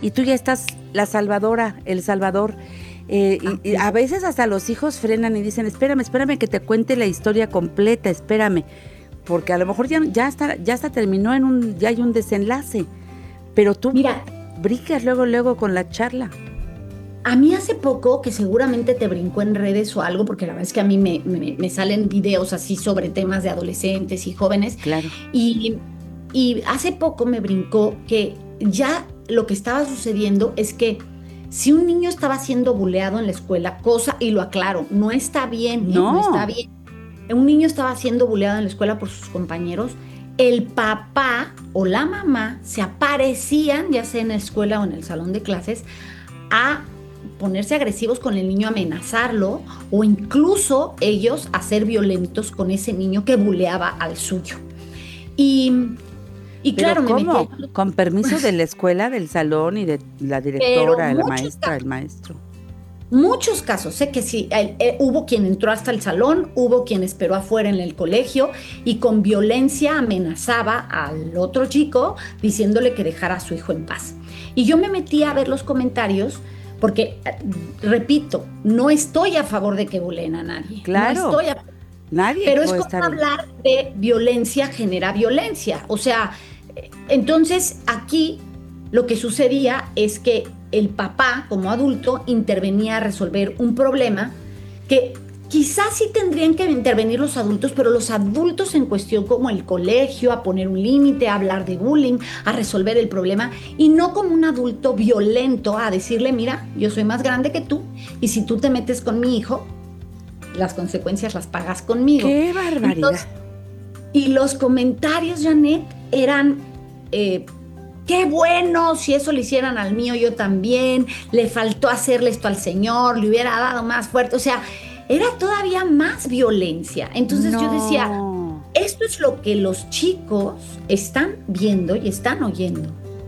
y tú ya estás la salvadora, el salvador. Y a veces hasta los hijos frenan y dicen, espérame que te cuente la historia completa, espérame, porque a lo mejor ya está terminó ya hay un desenlace, pero tú Mira, brincas luego con la charla. a mí hace poco, que seguramente te brincó en redes o algo, porque la verdad es que a mí me salen videos así sobre temas de adolescentes y jóvenes, Claro. y, y hace poco me brincó que ya lo que estaba sucediendo es que si un niño estaba siendo buleado en la escuela, cosa, y lo aclaro, no está bien, ¿eh? No está No, bien. Un niño estaba siendo buleado en la escuela por sus compañeros, el papá o la mamá se aparecían, ya sea en la escuela o en el salón de clases, a ponerse agresivos con el niño, amenazarlo o incluso ellos a ser violentos con ese niño que buleaba al suyo. Y, y pero claro, me metí, ¿cómo? Con permiso de la escuela, del salón y de la pero directora, la maestra, el maestro. muchos casos, sé que sí, hubo quien entró hasta el salón, hubo quien esperó afuera en el colegio y con violencia amenazaba al otro chico diciéndole que dejara a su hijo en paz. Y yo me metí a ver los comentarios porque, repito, no estoy a favor de que buleen a nadie, no Claro, estoy a nadie pero es puede como estar bien. hablar de violencia genera violencia. O sea, entonces aquí lo que sucedía es que el papá, como adulto, intervenía a resolver un problema que quizás sí tendrían que intervenir los adultos, pero los adultos en cuestión como el colegio, a poner un límite, a hablar de bullying, a resolver el problema, y no como un adulto violento a decirle, mira, yo soy más grande que tú, y si tú te metes con mi hijo, las consecuencias las pagas conmigo. ¡Qué barbaridad! Entonces, y los comentarios, Janet, eran, eh, qué bueno, si eso le hicieran al mío, yo también, le faltó hacerle esto al señor, le hubiera dado más fuerte, o sea, era todavía más violencia. Entonces yo decía, No. esto es lo que los chicos están viendo y están oyendo.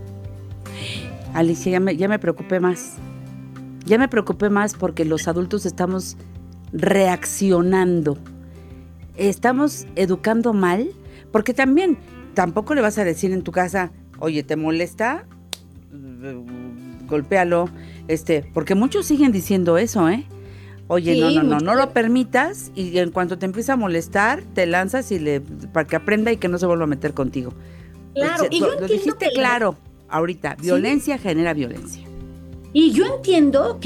Alicia, ya me preocupé más. Ya me preocupé más porque los adultos estamos reaccionando. Estamos educando mal, porque tampoco le vas a decir en tu casa, oye, ¿te molesta? Golpéalo. Porque muchos siguen diciendo eso, ¿eh? Oye, Sí, no muchos lo permitas, y en cuanto te empieza a molestar, te lanzas para que aprenda y que no se vuelva a meter contigo. claro, y yo Lo entiendo dijiste claro ahorita, sí, violencia genera violencia. y yo entiendo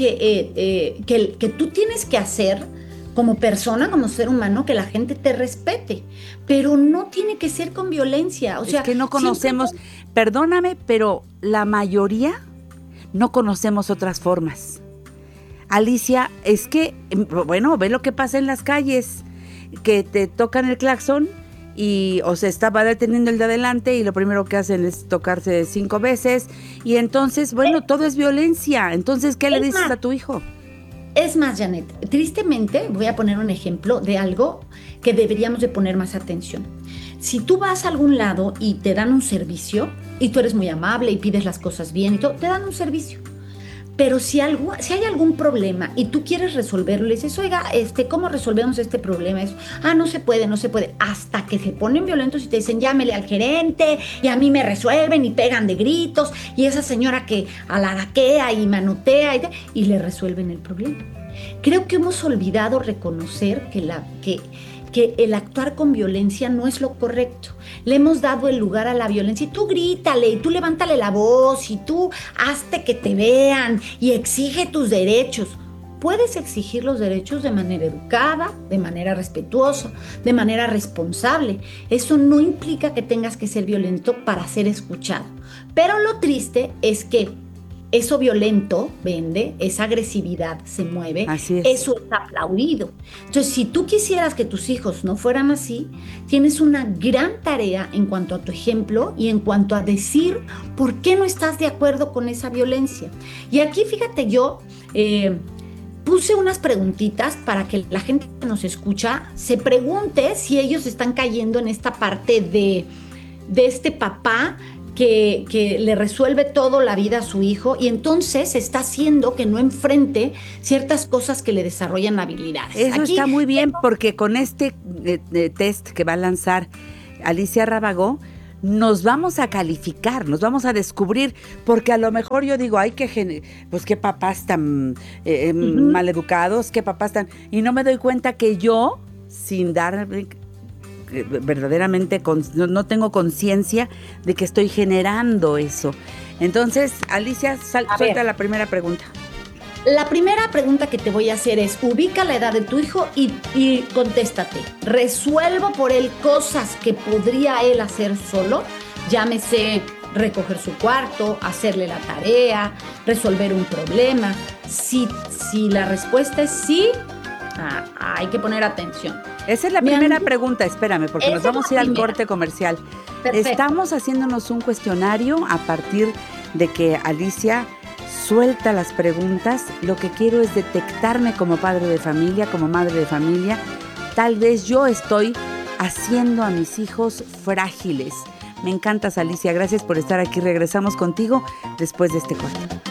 que tú tienes que hacer como persona, como ser humano, que la gente te respete, pero no tiene que ser con violencia. O Es sea, que no siempre conocemos, perdóname, pero la mayoría no conocemos otras formas. Alicia, es que, bueno, ve lo que pasa en las calles, que te tocan el claxon o se va deteniendo el de adelante y lo primero que hacen es tocarse 5 veces y entonces, bueno, todo es violencia. Entonces, ¿qué le es dices más, a tu hijo? es más, Janet, tristemente voy a poner un ejemplo de algo que deberíamos de poner más atención. Si tú vas a algún lado y te dan un servicio y tú eres muy amable y pides las cosas bien y todo, te dan un servicio. Pero si hay algún problema y tú quieres resolverlo, le dices, oiga, ¿cómo resolvemos este problema? No se puede, no se puede. Hasta que se ponen violentos y te dicen, llámele al gerente, y a mí me resuelven y pegan de gritos, y esa señora que alaraquea y manotea y le resuelven el problema. Creo que hemos olvidado reconocer que el actuar con violencia no es lo correcto. Le hemos dado el lugar a la violencia y tú grítale, y tú levántale la voz, y tú hazte que te vean y exige tus derechos. Puedes exigir los derechos de manera educada, de manera respetuosa, de manera responsable. Eso no implica que tengas que ser violento para ser escuchado. Pero lo triste es que eso violento vende, esa agresividad se mueve, Así es. eso es aplaudido. Entonces, si tú quisieras que tus hijos no fueran así, tienes una gran tarea en cuanto a tu ejemplo y en cuanto a decir por qué no estás de acuerdo con esa violencia. Y aquí, fíjate, yo puse unas preguntitas para que la gente que nos escucha se pregunte si ellos están cayendo en esta parte de este papá que le resuelve todo la vida a su hijo y entonces está haciendo que no enfrente ciertas cosas que le desarrollan habilidades. Eso Aquí, está muy bien porque con este test que va a lanzar Alicia Rábago, nos vamos a calificar, nos vamos a descubrir, porque a lo mejor yo digo, ay, pues qué papás tan maleducados, qué papás tan... Y no me doy cuenta que yo, sin dar verdaderamente, no tengo conciencia de que estoy generando eso. Entonces, Alicia, suelta la primera pregunta. La primera pregunta que te voy a hacer es, ubica la edad de tu hijo y contéstate, ¿resuelvo por él cosas que podría él hacer solo? Llámese recoger su cuarto, hacerle la tarea, resolver un problema. Si la respuesta es sí, hay que poner atención. Esa es la primera pregunta, espérame, porque nos vamos a ir al corte comercial. Perfecto. Estamos haciéndonos un cuestionario a partir de que Alicia suelta las preguntas. Lo que quiero es detectarme como padre de familia, como madre de familia. Tal vez yo estoy haciendo a mis hijos frágiles. Me encantas, Alicia. Gracias por estar aquí. Regresamos contigo después de este corte.